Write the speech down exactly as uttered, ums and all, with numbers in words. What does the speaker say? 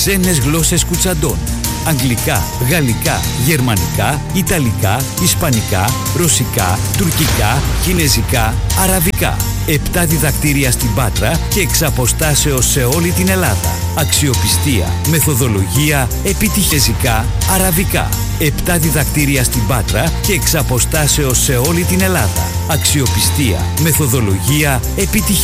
ξένες γλώσσες κουτσαντών. Αγγλικά, γαλλικά, γερμανικά, ιταλικά, ισπανικά, ρωσικά, τουρκικά, κινεζικά, αραβικά. Επτά διδακτήρια στην Πάτρα και εξ αποστάσεως σε όλη την Ελλάδα. Αξιοπιστία, μεθοδολογία, επιτυχεζικά, αραβικά. Επτά διδακτήρια στην Πάτρα και εξ αποστάσεως σε όλη την Ελλάδα. Αξιοπιστία, μεθοδολογία, επιτυχία.